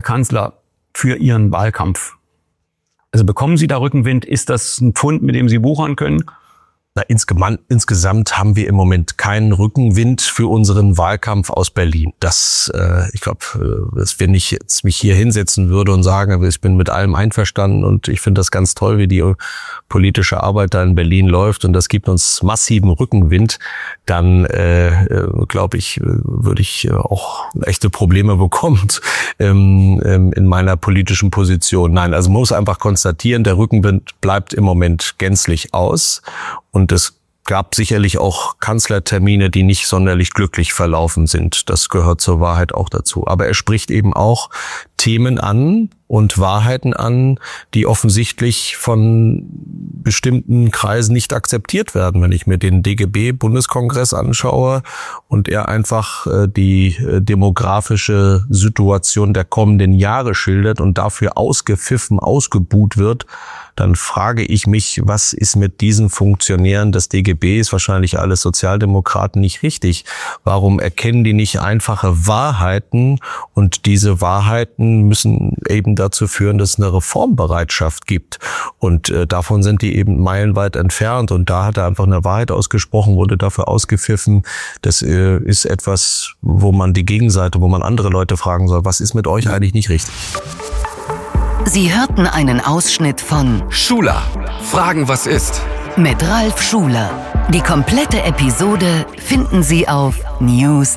Bundeskanzler für Ihren Wahlkampf? Also bekommen Sie da Rückenwind? Ist das ein Pfund, mit dem Sie wuchern können? Insgesamt haben wir im Moment keinen Rückenwind für unseren Wahlkampf aus Berlin. Ich glaube, dass wenn ich jetzt mich hier hinsetzen würde und sagen, ich bin mit allem einverstanden und ich finde das ganz toll, wie die politische Arbeit da in Berlin läuft und das gibt uns massiven Rückenwind, dann glaube ich, würde ich auch echte Probleme bekommen in meiner politischen Position. Nein, also man muss einfach konstatieren, der Rückenwind bleibt im Moment gänzlich aus. Und es gab sicherlich auch Kanzlertermine, die nicht sonderlich glücklich verlaufen sind. Das gehört zur Wahrheit auch dazu. Aber er spricht eben auch Themen an und Wahrheiten an, die offensichtlich von bestimmten Kreisen nicht akzeptiert werden. Wenn ich mir den DGB-Bundeskongress anschaue und er einfach die demografische Situation der kommenden Jahre schildert und dafür ausgepfiffen, ausgebuht wird, dann frage ich mich, was ist mit diesen Funktionären des DGBs, wahrscheinlich alle Sozialdemokraten, nicht richtig? Warum erkennen die nicht einfache Wahrheiten? Und diese Wahrheiten müssen eben dazu führen, dass es eine Reformbereitschaft gibt. Und davon sind die eben meilenweit entfernt. Und da hat er einfach eine Wahrheit ausgesprochen, wurde dafür ausgepfiffen. Das ist etwas, wo man die Gegenseite, wo man andere Leute fragen soll, was ist mit euch eigentlich nicht richtig? Sie hörten einen Ausschnitt von Schuler, Fragen, was ist? Mit Ralf Schuler. Die komplette Episode finden Sie auf news.de.